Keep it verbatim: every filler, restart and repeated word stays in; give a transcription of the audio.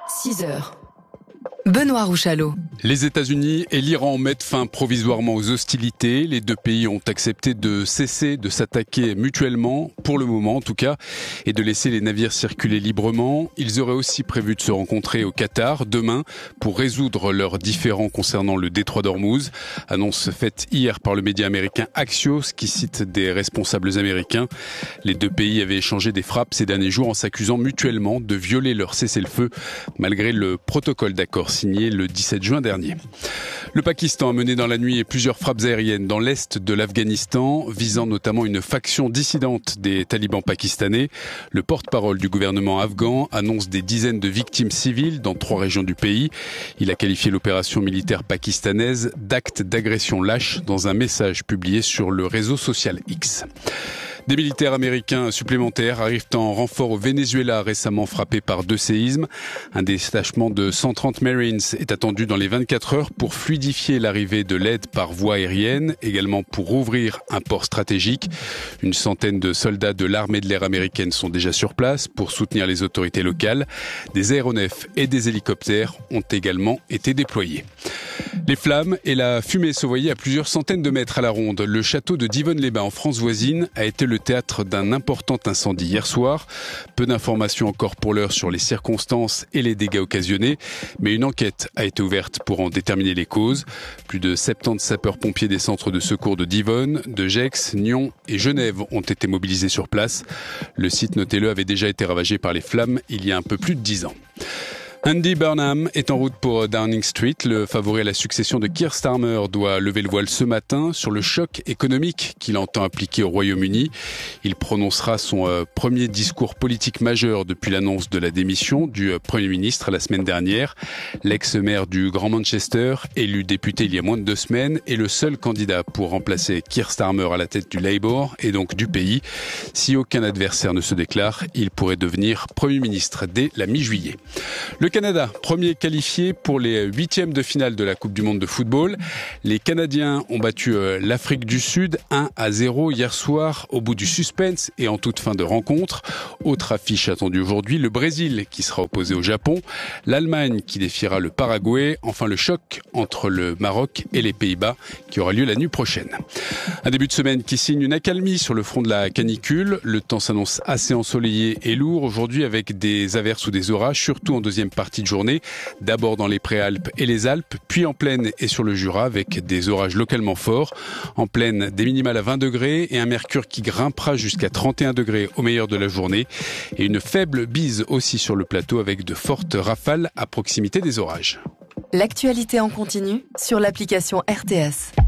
six heures. Benoît Rouchalot. Les États-Unis et l'Iran mettent fin provisoirement aux hostilités. Les deux pays ont accepté de cesser de s'attaquer mutuellement, pour le moment en tout cas, et de laisser les navires circuler librement. Ils auraient aussi prévu de se rencontrer au Qatar demain pour résoudre leurs différends concernant le détroit d'Ormuz. Annonce faite hier par le média américain Axios qui cite des responsables américains. Les deux pays avaient échangé des frappes ces derniers jours en s'accusant mutuellement de violer leur cessez-le-feu malgré le protocole d'accord signé le dix-sept juin dernier. Le Pakistan a mené dans la nuit plusieurs frappes aériennes dans l'est de l'Afghanistan, visant notamment une faction dissidente des talibans pakistanais. Le porte-parole du gouvernement afghan annonce des dizaines de victimes civiles dans trois régions du pays. Il a qualifié l'opération militaire pakistanaise d'acte d'agression lâche dans un message publié sur le réseau social X. Des militaires américains supplémentaires arrivent en renfort au Venezuela, récemment frappé par deux séismes. Un détachement de cent trente Marines est attendu dans les vingt-quatre heures pour fluidifier l'arrivée de l'aide par voie aérienne, également pour ouvrir un port stratégique. Une centaine de soldats de l'armée de l'air américaine sont déjà sur place pour soutenir les autorités locales. Des aéronefs et des hélicoptères ont également été déployés. Les flammes et la fumée se voyaient à plusieurs centaines de mètres à la ronde. Le château de Divonne-les-Bains en France voisine a été le théâtre d'un important incendie hier soir. Peu d'informations encore pour l'heure sur les circonstances et les dégâts occasionnés, mais une enquête a été ouverte pour en déterminer les causes. Plus de soixante-dix sapeurs-pompiers des centres de secours de Divonne, de Gex, Nyon et Genève ont été mobilisés sur place. Le site, notez-le, avait déjà été ravagé par les flammes il y a un peu plus de dix ans. Andy Burnham est en route pour Downing Street. Le favori à la succession de Keir Starmer doit lever le voile ce matin sur le choc économique qu'il entend appliquer au Royaume-Uni. Il prononcera son euh, premier discours politique majeur depuis l'annonce de la démission du euh, Premier ministre la semaine dernière. L'ex-maire du Grand Manchester, élu député il y a moins de deux semaines, est le seul candidat pour remplacer Keir Starmer à la tête du Labour et donc du pays. Si aucun adversaire ne se déclare, il pourrait devenir Premier ministre dès la mi-juillet. Le Canada, premier qualifié pour les huitièmes de finale de la Coupe du Monde de football. Les Canadiens ont battu l'Afrique du Sud un à zéro hier soir au bout du suspense et en toute fin de rencontre. Autre affiche attendue aujourd'hui, le Brésil qui sera opposé au Japon, l'Allemagne qui défiera le Paraguay, enfin le choc entre le Maroc et les Pays-Bas qui aura lieu la nuit prochaine. Un début de semaine qui signe une accalmie sur le front de la canicule. Le temps s'annonce assez ensoleillé et lourd aujourd'hui avec des averses ou des orages, surtout en deuxième partie de journée, d'abord dans les Préalpes et les Alpes, puis en plaine et sur le Jura avec des orages localement forts. En plaine, des minimales à vingt degrés et un mercure qui grimpera jusqu'à trente et un degrés au meilleur de la journée et une faible bise aussi sur le plateau avec de fortes rafales à proximité des orages. L'actualité en continu sur l'application R T S.